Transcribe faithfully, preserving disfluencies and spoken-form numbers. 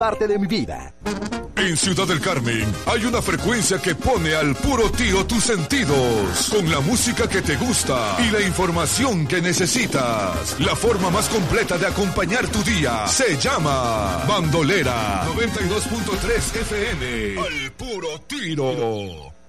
parte de mi vida. En Ciudad del Carmen hay una frecuencia que pone al puro tiro tus sentidos, con la música que te gusta y la información que necesitas. La forma más completa de acompañar tu día se llama Bandolera noventa y dos punto tres F M. Al puro tiro.